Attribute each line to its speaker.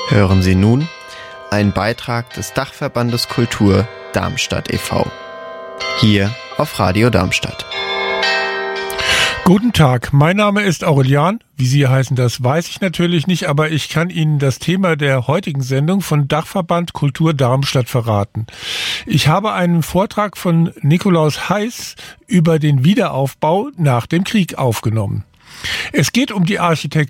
Speaker 1: Hören Sie nun einen Beitrag des Dachverbandes Kultur Darmstadt e.V. Hier auf Radio Darmstadt.
Speaker 2: Guten Tag, mein Name ist Aurelian. Wie Sie heißen, das weiß ich natürlich nicht, aber ich kann Ihnen das Thema der heutigen Sendung von Dachverband Kultur Darmstadt verraten. Ich habe einen Vortrag von Nikolaus Heiß über den Wiederaufbau nach dem Krieg aufgenommen. Es geht um die Architektur